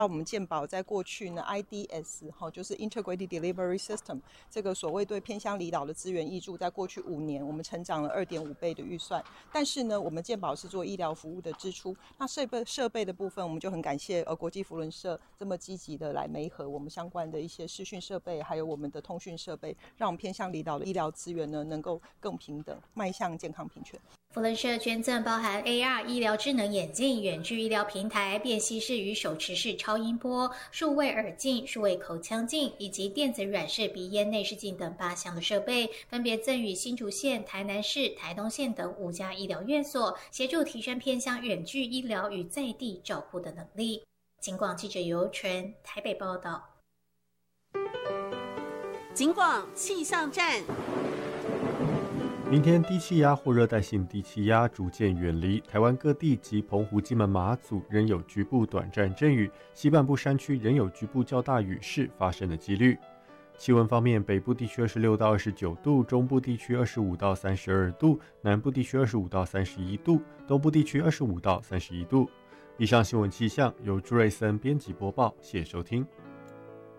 我们健保在过去呢 IDS 就是 Integrated Delivery System 这个所谓对偏乡离岛的资源挹注，在过去5年我们成长了2.5倍的预算。但是呢，我们健保是做医疗服务的支出，那设备的部分，我们就很感谢国际扶轮社这么积极的来媒合我们相关的一些视讯设备，还有我们的通讯设备，让我们偏乡离岛的医疗资源呢能够更平等，迈向健康平权。 扶轮社捐赠包含 AR 医疗智能眼镜、远距医疗平台、辨析式与手持式超音波、数位耳镜、数位口腔镜以及电子软式鼻咽内视镜等8项的设备，分别赠予新竹县、台南市、台东县等5家医疗院所，协助提升偏乡远距医疗与在地照护的能力。警广记者尤纯台北报道。 警广气象站。 明天低气压或热带性低气压逐渐远离台湾各地及澎湖、金门、马祖，仍有局部短暂阵雨，西半部山区仍有局部较大雨势发生的几率。气温方面，北部地区26到29度，中部地区25到32度，南部地区25到31度，东部地区25到31度。以上新闻气象由朱瑞森编辑播报，谢谢收听。